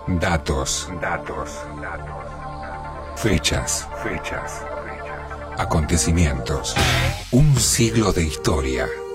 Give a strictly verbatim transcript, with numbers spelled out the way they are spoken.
Datos, datos, datos. Fechas, fechas, acontecimientos. Un siglo de historia.